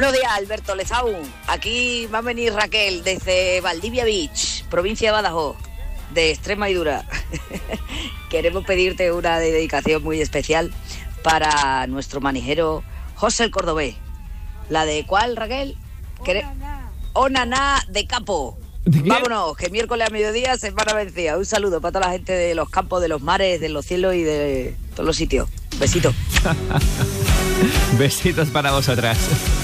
Buenos días, Alberto Lezaun. Aquí va a venir Raquel desde Valdivia Beach, provincia de Badajoz, de Extremadura. Queremos pedirte una dedicación muy especial para nuestro manijero José el Cordobés. ¿La de cuál, Raquel? Onaná de Capo. Vámonos, que miércoles a mediodía semana vencida. Un saludo para toda la gente de los campos, de los mares, de los cielos y de todos los sitios. Besitos. Besitos para vosotras.